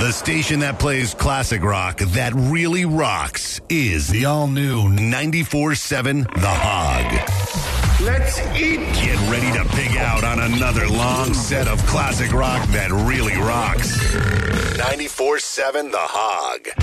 The station that plays classic rock that really rocks is the all-new 94.7 The Hog. Let's eat. Get ready to pig out on another long set of classic rock that really rocks. 94.7 The Hog.